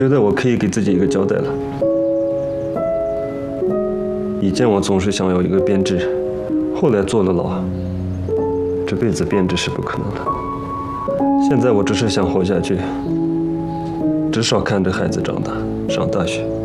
觉得我可以给自己一个交代了。以前我总是想要一个编制，后来坐了牢，这辈子编制是不可能的。现在我只是想活下去，至少看着孩子长大，上大学。